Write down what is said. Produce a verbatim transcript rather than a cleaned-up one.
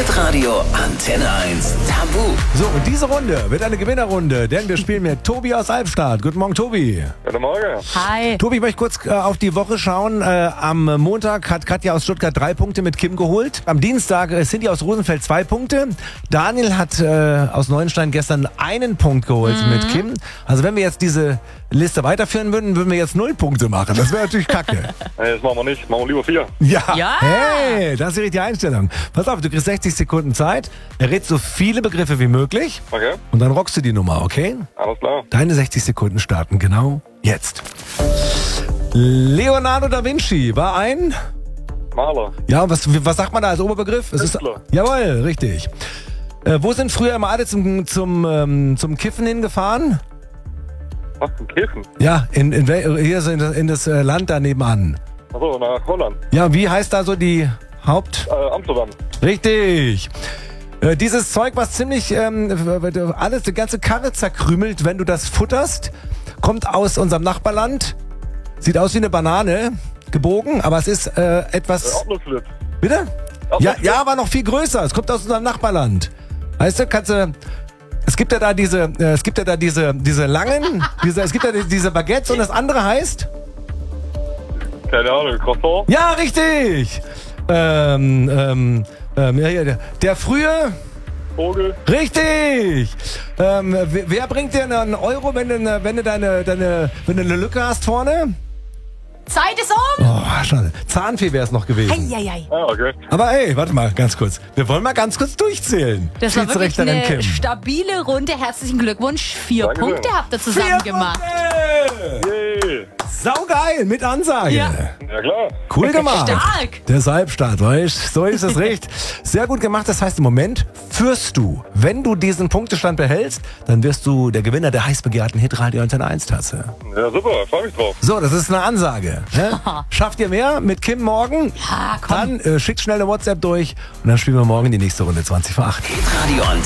Hitradio Antenne eins Tabu. So, und diese Runde wird eine Gewinnerrunde, denn wir spielen mit Tobi aus Albstadt. Guten Morgen, Tobi. Guten Morgen. Hi. Tobi, ich möchte kurz äh, auf die Woche schauen. Äh, am Montag hat Katja aus Stuttgart drei Punkte mit Kim geholt. Am Dienstag äh, Cindy aus Rosenfeld zwei Punkte. Daniel hat äh, aus Neuenstein gestern einen Punkt geholt mhm. mit Kim. Also wenn wir jetzt diese Liste weiterführen würden, würden wir jetzt null Punkte machen. Das wäre natürlich kacke. Nee, das machen wir nicht. Machen wir lieber vier. Ja. Ja. Hey, das ist die richtige Einstellung. Pass auf, du kriegst sechzig Sekunden Zeit. Errätst so viele Begriffe wie möglich. Okay. Und dann rockst du die Nummer, okay? Alles klar. Deine sechzig Sekunden starten genau jetzt. Leonardo da Vinci war ein... Maler. Ja, was, was sagt man da als Oberbegriff? Es ist, Künstler. jawohl, richtig. Äh, wo sind früher immer alle zum, zum, ähm, zum Kiffen hingefahren? Was, ein Kiffen? Ja, in, in, wel- hier so in das, in das äh, Land da nebenan. Achso, nach Holland. Ja, wie heißt da so die Haupt... Äh, Amsterdam. Richtig. Äh, dieses Zeug, was ziemlich ähm, alles, die ganze Karre zerkrümelt, wenn du das futterst, kommt aus unserem Nachbarland. Sieht aus wie eine Banane, gebogen, aber es ist äh, Äh, etwas... Erdnussflit. Bitte? Ja, Erdnussflit. ja, aber noch viel größer. Es kommt aus unserem Nachbarland. Weißt du, kannst du... Es gibt ja da diese, äh, es gibt ja da diese, diese langen, diese, es gibt ja diese Baguettes und das andere heißt... Keine Ahnung, Croissant. Ja, richtig! Ähm, ähm, ähm, ja, ja, der, der frühe... Vogel. Richtig! Ähm, wer, wer bringt dir einen Euro, wenn du, ne- wenn du deine, deine, wenn du eine Lücke hast vorne? Zeit ist um. Oh, schade. Zahnfee wäre es noch gewesen. Eieiei. Ah, okay. Aber ey, warte mal, ganz kurz. Wir wollen mal ganz kurz durchzählen. Das war wirklich Schiedsrichterin eine Kim. stabile Runde. Herzlichen Glückwunsch. Vier Dankeschön. Punkte habt ihr zusammen Vier gemacht. Punkte! Yay. Saugeil, mit Ansage. Ja. Ja, klar. Cool gemacht. Stark. Deshalb Start, weißt so ist es recht. Sehr gut gemacht, das heißt im Moment führst du. Wenn du diesen Punktestand behältst, dann wirst du der Gewinner der heiß begehrten Hitradio Antenne eins Tasse. Ja, super. Freu mich drauf. So, das ist eine Ansage. Ne? Schafft ihr mehr mit Kim morgen? Ja, komm. Dann äh, schickt schnell eine WhatsApp durch und dann spielen wir morgen die nächste Runde zwanzig vor acht. Hitradio Antenne